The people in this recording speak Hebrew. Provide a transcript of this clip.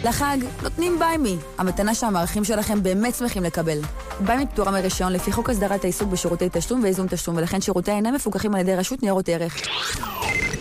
לחג נותנים ביימי, המתנה שהמערכים שלכם באמת שמחים לקבל. ביימי פטורה מרישיון לפי חוק הסדרת העיסוק בשירותי תשלום ואיזון תשלום, ולכן שירותי אינם מפוקחים על ידי רשות ניירות ערך.